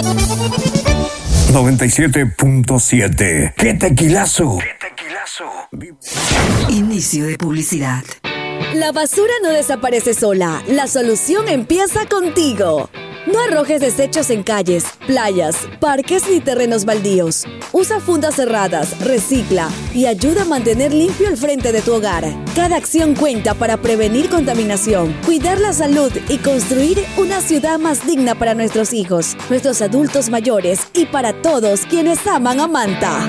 97.7. ¡Qué tequilazo! Inicio de publicidad. La basura no desaparece sola. La solución empieza contigo. No arrojes desechos en calles, playas, parques ni terrenos baldíos. Usa fundas cerradas, recicla y ayuda a mantener limpio el frente de tu hogar. Cada acción cuenta para prevenir contaminación, cuidar la salud y construir una ciudad más digna para nuestros hijos, nuestros adultos mayores y para todos quienes aman a Manta.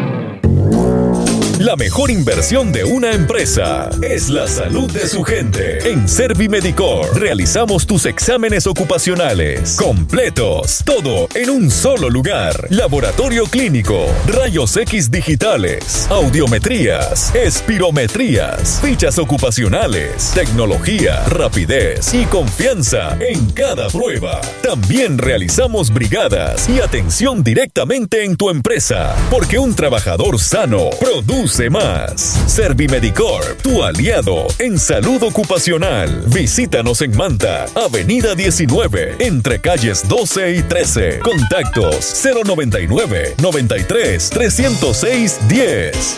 La mejor inversión de una empresa es la salud de su gente. En Servimedicor realizamos tus exámenes ocupacionales completos, todo en un solo lugar. Laboratorio clínico, rayos X digitales, audiometrías, espirometrías, fichas ocupacionales, tecnología, rapidez y confianza en cada prueba. También realizamos brigadas y atención directamente en tu empresa, porque un trabajador sano produce más. Servimedicor, tu aliado en salud ocupacional. Visítanos en Manta, Avenida 19, entre calles 12 y 13. Contactos 099 93 306 10.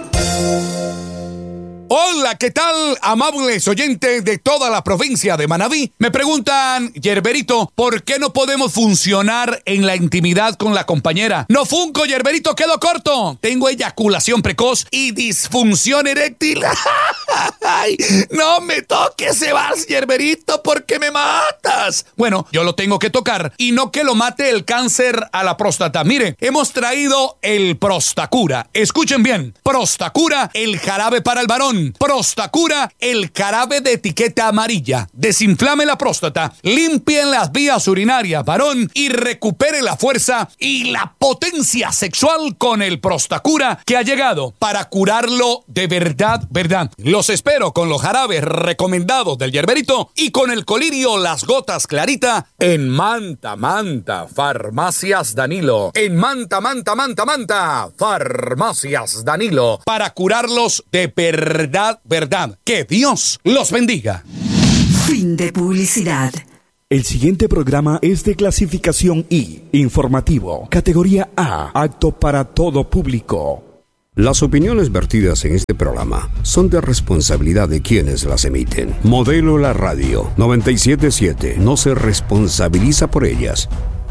Hola, ¿qué tal, amables oyentes de toda la provincia de Manabí? Me preguntan, Yerberito, ¿por qué no podemos funcionar en la intimidad con la compañera? No funco, Yerberito, quedo corto. Tengo eyaculación precoz y disfunción eréctil. Ay, no me toques, Sebas, Yerberito, porque me matas. Bueno, yo lo tengo que tocar y no que lo mate el cáncer a la próstata. Mire, hemos traído el Prostacura. Escuchen bien, Prostacura, el jarabe para el varón. Prostacura, el jarabe de etiqueta amarilla. Desinflame la próstata, limpien las vías urinarias, varón, y recupere la fuerza y la potencia sexual con el Prostacura, que ha llegado para curarlo de verdad. Los espero con los jarabes recomendados del Yerberito y con el colirio Las Gotas Clarita en Manta, Farmacias Danilo. En Manta, Farmacias Danilo, para curarlos de verdad. Que Dios los bendiga. Fin de publicidad. El siguiente programa es de clasificación I, informativo, categoría A, apto para todo público. Las opiniones vertidas en este programa son de responsabilidad de quienes las emiten. Modelo La Radio 97.7 no se responsabiliza por ellas.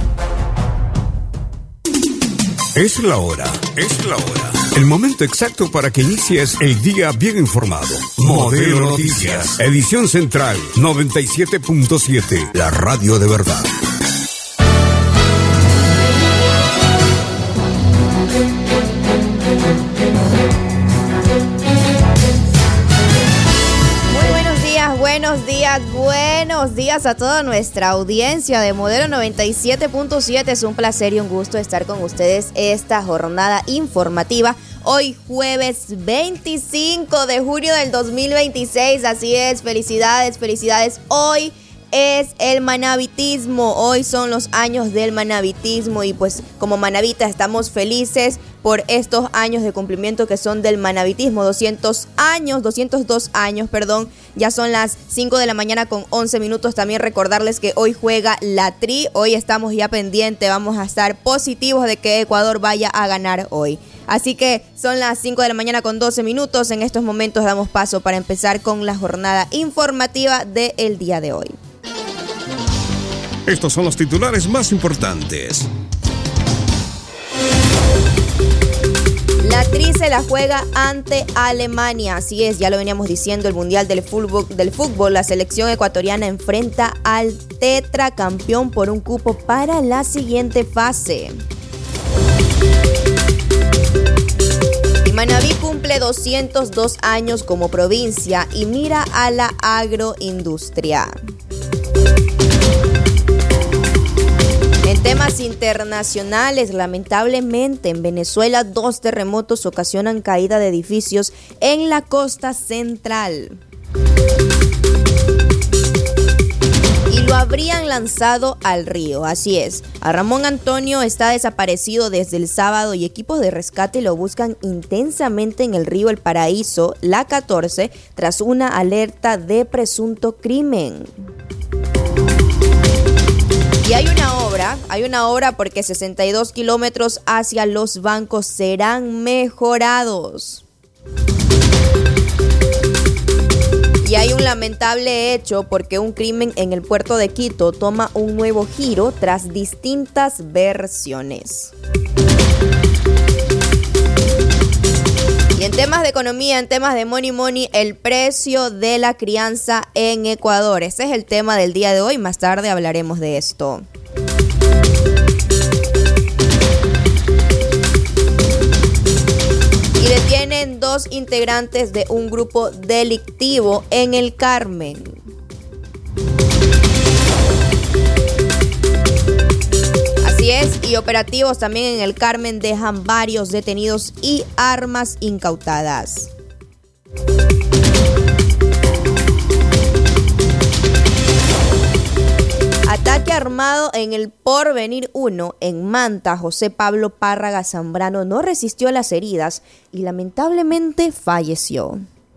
Es la hora. El momento exacto para que inicies el día bien informado. Modelo Noticias, edición central 97.7, la radio de verdad. Buenos días a toda nuestra audiencia de Modelo 97.7. Es un placer y un gusto estar con ustedes esta jornada informativa. Hoy jueves 25 de junio del 2026. Así es, felicidades. Hoy es el manabitismo. Hoy son los años del manabitismo y pues como manabita estamos felices por estos años de cumplimiento que son del manabitismo. 202 años, ya son las 5 de la mañana con 11 minutos. También recordarles que hoy juega la Tri, hoy estamos ya pendientes, vamos a estar positivos de que Ecuador vaya a ganar hoy. Así que son las 5 de la mañana con 12 minutos. En estos momentos damos paso para empezar con la jornada informativa del día de hoy. Estos son los titulares más importantes. La Tri se la juega ante Alemania. Así es, ya lo veníamos diciendo, el Mundial del Fútbol. La selección ecuatoriana enfrenta al tetracampeón por un cupo para la siguiente fase. Y Manabí cumple 202 años como provincia y mira a la agroindustria. En temas internacionales, lamentablemente en Venezuela 2 terremotos ocasionan caída de edificios en la costa central. Y lo habrían lanzado al río, así es. A Ramón Antonio está desaparecido desde el sábado y equipos de rescate lo buscan intensamente en el río El Paraíso, la 14, tras una alerta de presunto crimen. Y hay una obra porque 62 kilómetros hacia los bancos serán mejorados. Y hay un lamentable hecho porque un crimen en el puerto de Quito toma un nuevo giro tras distintas versiones. Y en temas de economía, en temas de money, el precio de la crianza en Ecuador. Ese es el tema del día de hoy. Más tarde hablaremos de esto. Y detienen 2 integrantes de un grupo delictivo en el Carmen. Así es, y operativos también en el Carmen dejan varios detenidos y armas incautadas. Ataque armado en el Porvenir 1 en Manta. José Pablo Párraga Zambrano no resistió las heridas y lamentablemente falleció.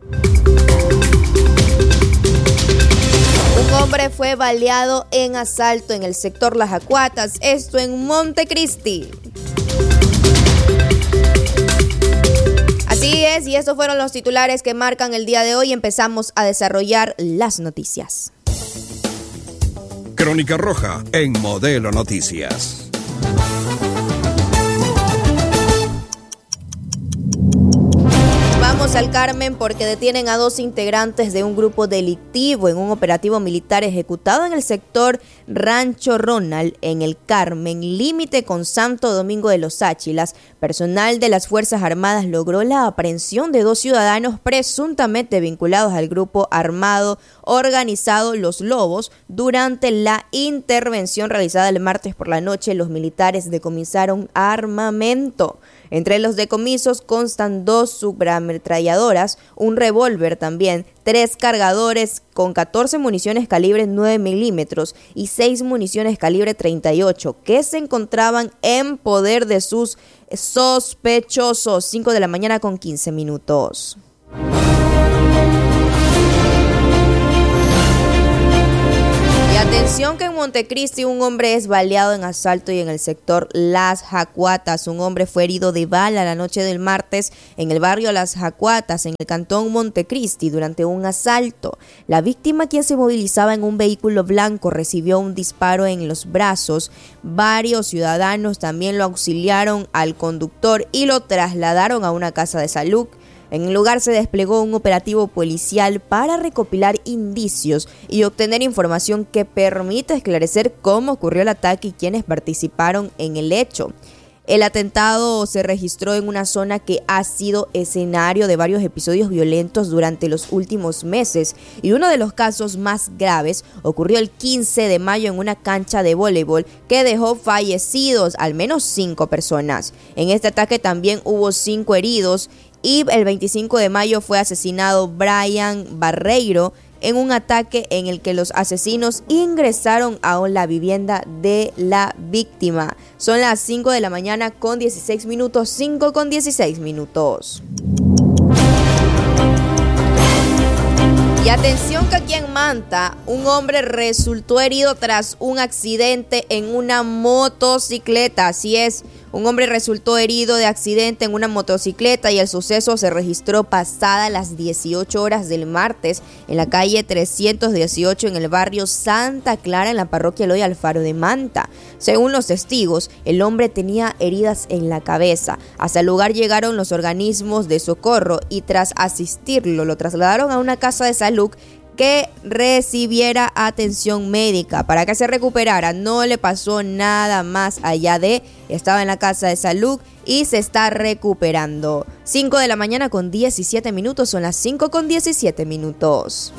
Un hombre fue baleado en asalto en el sector Las Acuatas, esto en Montecristi. Así es, y estos fueron los titulares que marcan el día de hoy. Empezamos a desarrollar las noticias. Crónica Roja en Modelo Noticias. Vamos al Carmen porque detienen a 2 integrantes de un grupo delictivo en un operativo militar ejecutado en el sector Rancho Ronald, en el Carmen, límite con Santo Domingo de los Áchilas. Personal de las Fuerzas Armadas logró la aprehensión de 2 ciudadanos presuntamente vinculados al grupo armado organizado Los Lobos. Durante la intervención realizada el martes por la noche, los militares decomisaron armamento. Entre los decomisos constan 2 subametralladoras, un revólver también, 3 cargadores con 14 municiones calibre 9 milímetros y 6 municiones calibre 38 que se encontraban en poder de sus sospechosos. 5 de la mañana con 15 minutos. Atención que en Montecristi un hombre es baleado en asalto y en el sector Las Jacuatas. Un hombre fue herido de bala la noche del martes en el barrio Las Jacuatas, en el cantón Montecristi, durante un asalto. La víctima, quien se movilizaba en un vehículo blanco, recibió un disparo en los brazos. Varios ciudadanos también lo auxiliaron al conductor y lo trasladaron a una casa de salud. En el lugar se desplegó un operativo policial para recopilar indicios y obtener información que permita esclarecer cómo ocurrió el ataque y quiénes participaron en el hecho. El atentado se registró en una zona que ha sido escenario de varios episodios violentos durante los últimos meses, y uno de los casos más graves ocurrió el 15 de mayo en una cancha de voleibol que dejó fallecidos al menos 5 personas. En este ataque también hubo 5 heridos. Y el 25 de mayo fue asesinado Brian Barreiro en un ataque en el que los asesinos ingresaron a la vivienda de la víctima. Son las 5 de la mañana con 16 minutos, 5 con 16 minutos. Y atención que aquí en Manta, un hombre resultó herido tras un accidente en una motocicleta. Así es, un hombre resultó herido de accidente en una motocicleta y el suceso se registró pasadas las 18 horas del martes en la calle 318 en el barrio Santa Clara, en la parroquia Eloy Alfaro de Manta. Según los testigos, el hombre tenía heridas en la cabeza. Hasta el lugar llegaron los organismos de socorro y tras asistirlo lo trasladaron a una casa de salud que recibiera atención médica para que se recuperara. No le pasó nada más allá de, estaba en la casa de salud y se está recuperando. 5 de la mañana con 17 minutos, son las 5 con 17 minutos.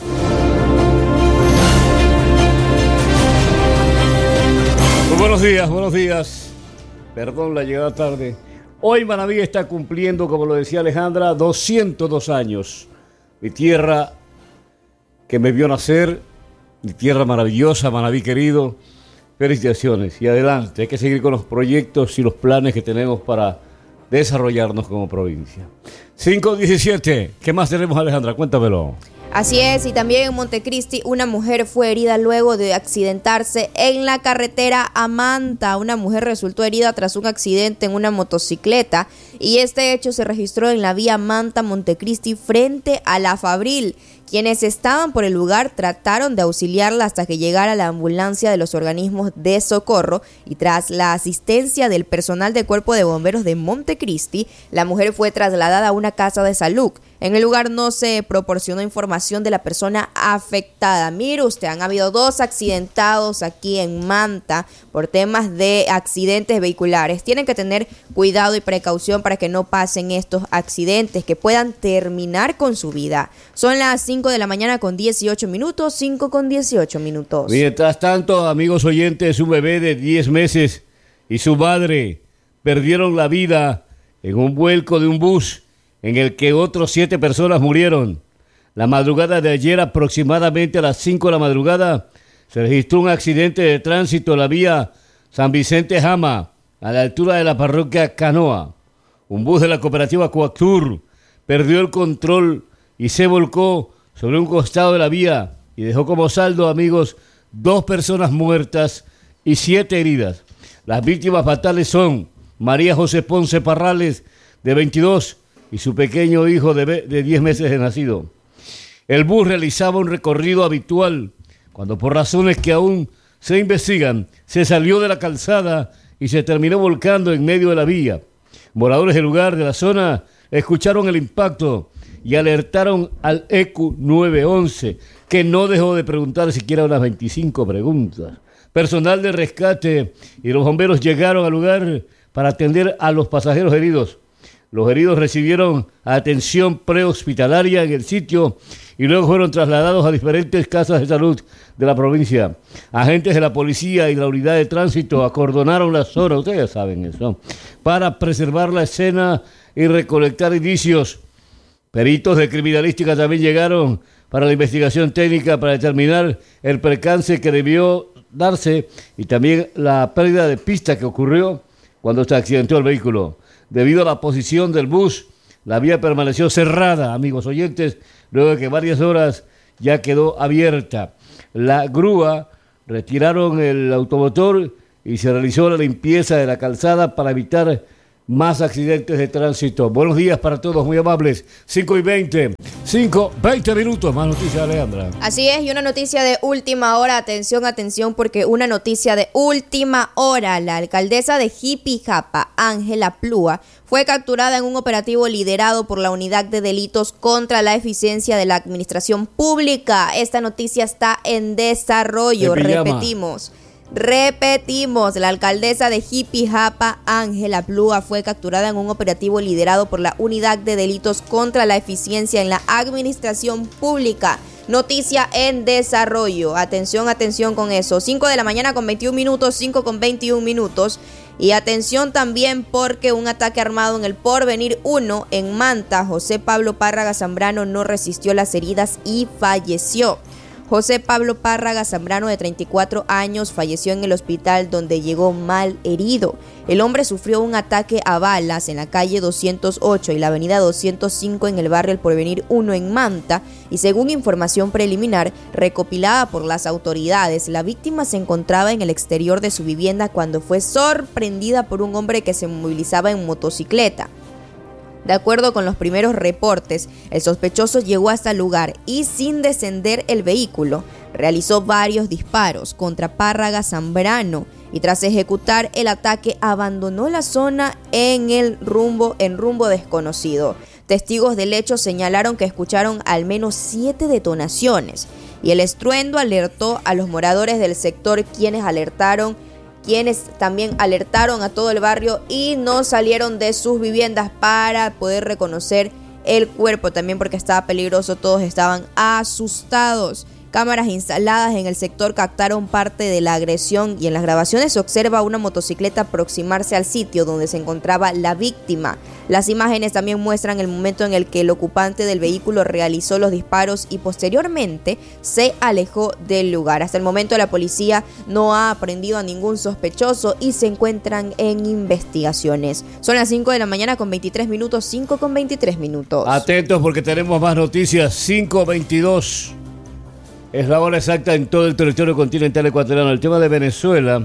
Muy buenos días. Perdón la llegada tarde. Hoy Manabí está cumpliendo, como lo decía Alejandra, 202 años. Mi tierra que me vio nacer, mi tierra maravillosa, Manabí querido. Felicitaciones y adelante. Hay que seguir con los proyectos y los planes que tenemos para desarrollarnos como provincia. 5:17. ¿Qué más tenemos, Alejandra? Cuéntamelo. Así es, y también en Montecristi una mujer fue herida luego de accidentarse en la carretera a Manta. Una mujer resultó herida tras un accidente en una motocicleta y este hecho se registró en la vía Manta-Montecristi frente a la Fabril. Quienes estaban por el lugar trataron de auxiliarla hasta que llegara la ambulancia de los organismos de socorro y tras la asistencia del personal del Cuerpo de Bomberos de Montecristi, la mujer fue trasladada a una casa de salud. En el lugar no se proporcionó información de la persona afectada. Mire usted, han habido 2 accidentados aquí en Manta por temas de accidentes vehiculares. Tienen que tener cuidado y precaución para que no pasen estos accidentes, que puedan terminar con su vida. Son las 5 de la mañana con 18 minutos, 5 con 18 minutos. Mientras tanto, amigos oyentes, un bebé de 10 meses y su madre perdieron la vida en un vuelco de un bus en el que otros 7 personas murieron. La madrugada de ayer, aproximadamente a las 5 de la madrugada, se registró un accidente de tránsito en la vía San Vicente Jama, a la altura de la parroquia Canoa. Un bus de la cooperativa Coactur perdió el control y se volcó sobre un costado de la vía y dejó como saldo, amigos, 2 personas muertas y 7 heridas. Las víctimas fatales son María José Ponce Parrales, de 22, y su pequeño hijo de 10 meses de nacido. El bus realizaba un recorrido habitual cuando, por razones que aún se investigan, se salió de la calzada y se terminó volcando en medio de la vía. Moradores del lugar de la zona escucharon el impacto y alertaron al ECU 911, que no dejó de preguntar siquiera unas 25 preguntas. Personal de rescate y los bomberos llegaron al lugar para atender a los pasajeros heridos. Los heridos recibieron atención prehospitalaria en el sitio y luego fueron trasladados a diferentes casas de salud de la provincia. Agentes de la policía y la unidad de tránsito acordonaron la zona, ustedes ya saben eso, para preservar la escena y recolectar indicios. Peritos de criminalística también llegaron para la investigación técnica para determinar el percance que debió darse y también la pérdida de pista que ocurrió cuando se accidentó el vehículo. Debido a la posición del bus, la vía permaneció cerrada, amigos oyentes, luego de que varias horas ya quedó abierta. La grúa retiraron el automotor y se realizó la limpieza de la calzada para evitar más accidentes de tránsito. Buenos días para todos, muy amables. 5:20 minutos. Más noticias, Alejandra. Así es, y una noticia de última hora. Atención, porque una noticia de última hora. La alcaldesa de Jipijapa, Ángela Plúa, fue capturada en un operativo liderado por la Unidad de Delitos contra la Eficiencia de la Administración Pública. Esta noticia está en desarrollo. Repetimos, la alcaldesa de Jipijapa, Ángela Plúa, fue capturada en un operativo liderado por la Unidad de Delitos contra la Eficiencia en la Administración Pública. Noticia en desarrollo. Atención con eso. 5 de la mañana con 21 minutos, 5 con 21 minutos. Y atención también porque un ataque armado en el Porvenir 1 en Manta, José Pablo Párraga Zambrano no resistió las heridas y falleció. José Pablo Párraga Zambrano, de 34 años, falleció en el hospital donde llegó mal herido. El hombre sufrió un ataque a balas en la calle 208 y la avenida 205 en el barrio El Porvenir 1 en Manta, y según información preliminar recopilada por las autoridades, la víctima se encontraba en el exterior de su vivienda cuando fue sorprendida por un hombre que se movilizaba en motocicleta. De acuerdo con los primeros reportes, el sospechoso llegó hasta el lugar y, sin descender el vehículo, realizó varios disparos contra Párraga Zambrano y tras ejecutar el ataque abandonó la zona en rumbo desconocido. Testigos del hecho señalaron que escucharon al menos 7 detonaciones y el estruendo alertó a los moradores del sector, quienes también alertaron a todo el barrio y no salieron de sus viviendas para poder reconocer el cuerpo, también porque estaba peligroso, todos estaban asustados. Cámaras instaladas en el sector captaron parte de la agresión y en las grabaciones se observa una motocicleta aproximarse al sitio donde se encontraba la víctima. Las imágenes también muestran el momento en el que el ocupante del vehículo realizó los disparos y posteriormente se alejó del lugar. Hasta el momento la policía no ha aprendido a ningún sospechoso y se encuentran en investigaciones. Son las 5 de la mañana con 23 minutos, 5 con 23 minutos. Atentos porque tenemos más noticias. 5:22 es la hora exacta en todo el territorio continental ecuatoriano. El tema de Venezuela,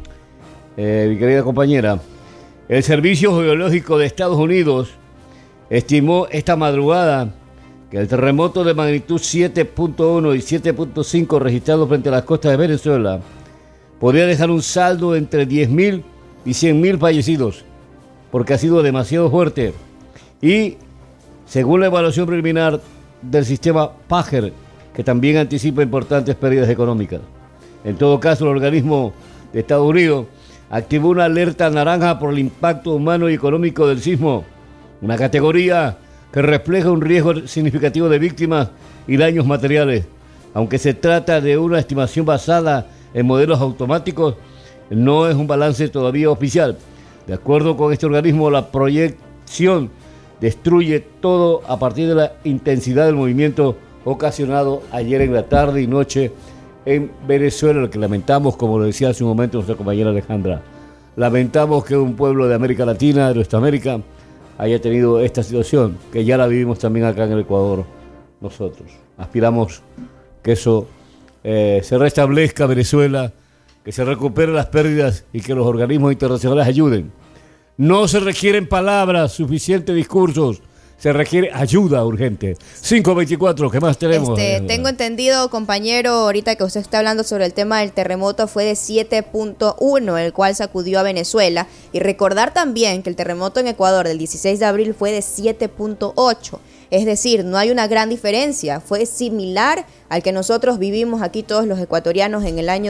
mi querida compañera, el Servicio Geológico de Estados Unidos estimó esta madrugada que el terremoto de magnitud 7.1 y 7.5 registrado frente a las costas de Venezuela podría dejar un saldo entre 10.000 y 100.000 fallecidos, porque ha sido demasiado fuerte. Y según la evaluación preliminar del sistema PAGER, que también anticipa importantes pérdidas económicas. En todo caso, el organismo de Estados Unidos activó una alerta naranja por el impacto humano y económico del sismo, una categoría que refleja un riesgo significativo de víctimas y daños materiales. Aunque se trata de una estimación basada en modelos automáticos, no es un balance todavía oficial. De acuerdo con este organismo, la proyección destruye todo a partir de la intensidad del movimiento ocasionado ayer en la tarde y noche en Venezuela, lo que lamentamos, como lo decía hace un momento nuestra compañera Alejandra. Lamentamos que un pueblo de América Latina, de nuestra América, haya tenido esta situación, que ya la vivimos también acá en el Ecuador nosotros. Aspiramos que eso se restablezca Venezuela, que se recuperen las pérdidas y que los organismos internacionales ayuden. No se requieren palabras, suficientes discursos, se requiere ayuda urgente. 5:24, ¿qué más tenemos? Tengo entendido, compañero, ahorita que usted está hablando sobre el tema del terremoto, fue de 7.1, el cual sacudió a Venezuela. Y recordar también que el terremoto en Ecuador del 16 de abril fue de 7.8. Es decir, no hay una gran diferencia, fue similar al que nosotros vivimos aquí todos los ecuatorianos en el año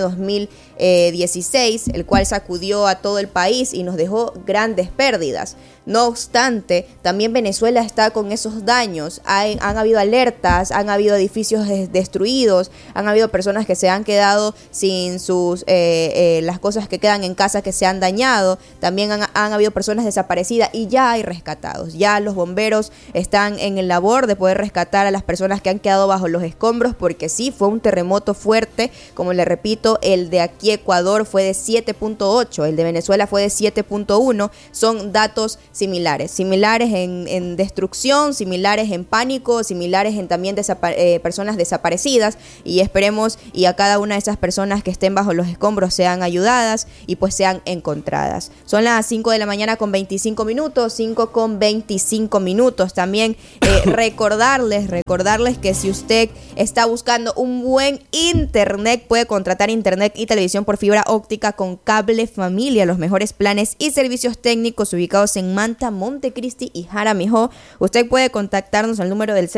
2016, el cual sacudió a todo el país y nos dejó grandes pérdidas. No obstante, también Venezuela está con esos daños, han habido alertas, han habido edificios destruidos, han habido personas que se han quedado sin sus las cosas que quedan en casa que se han dañado, también han habido personas desaparecidas y ya hay rescatados, ya los bomberos están en el labor de poder rescatar a las personas que han quedado bajo los escombros, porque sí, fue un terremoto fuerte, como le repito, el de aquí Ecuador fue de 7.8, el de Venezuela fue de 7.1, son datos similares en destrucción, similares en pánico, similares en también personas desaparecidas, y esperemos y a cada una de esas personas que estén bajo los escombros sean ayudadas y pues sean encontradas. Son las 5 de la mañana con 25 minutos, 5 con 25 minutos. También recordarles que si usted está buscando un buen internet, puede contratar internet y televisión por fibra óptica con Cable Familia, los mejores planes y servicios técnicos ubicados en Manta, Montecristi y Jaramillo. Usted puede contactarnos al número del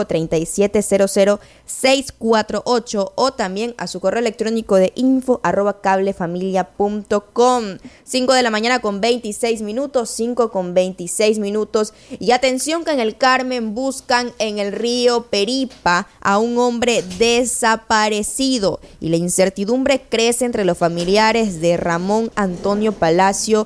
05-3700-648 o también a su correo electrónico de info@cablefamilia.com. 5 de la mañana con 26 minutos, 5 con 26 minutos. Y atención que en el Carmen buscan en el río Peripa a un hombre desaparecido y la incertidumbre crece entre los familiares de Ramón Antonio Palacio,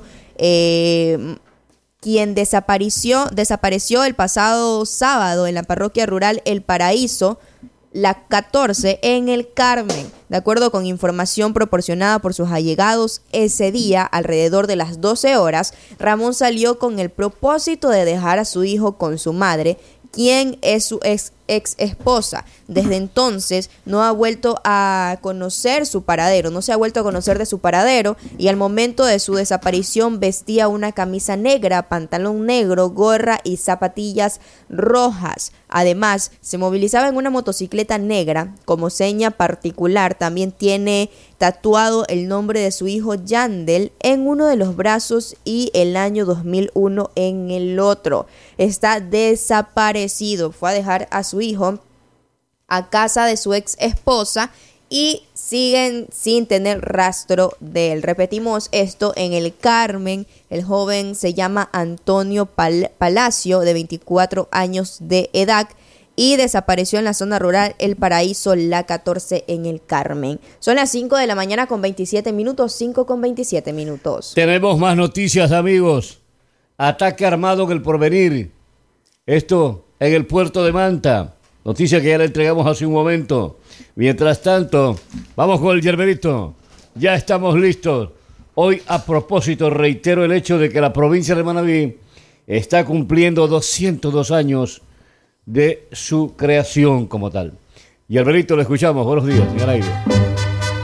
quien desapareció el pasado sábado en la parroquia rural El Paraíso, la 14, en el Carmen. De acuerdo con información proporcionada por sus allegados, ese día, alrededor de las 12 horas, Ramón salió con el propósito de dejar a su hijo con su madre, quien es su ex esposa. Desde entonces no ha vuelto a conocer su paradero, no se ha vuelto a conocer de su paradero, y al momento de su desaparición vestía una camisa negra, pantalón negro, gorra y zapatillas rojas. Además, se movilizaba en una motocicleta negra. Como seña particular, también tiene tatuado el nombre de su hijo Yandel en uno de los brazos y el año 2001 en el otro. Está desaparecido. Fue a dejar a su hijo a casa de su ex esposa y siguen sin tener rastro de él. Repetimos esto en el Carmen. El joven se llama Antonio Palacio, de 24 años de edad, y desapareció en la zona rural El Paraíso, La 14 en El Carmen. Son las 5 de la mañana con 27 minutos, 5 con 27 minutos. Tenemos más noticias, amigos. Ataque armado en El Porvenir. Esto en el puerto de Manta. Noticia que ya le entregamos hace un momento. Mientras tanto, vamos con el Yerberito. Ya estamos listos. Hoy, a propósito, reitero el hecho de que la provincia de Manabí está cumpliendo 202 años de su creación como tal. Yerberito, lo escuchamos. Buenos días, en el aire.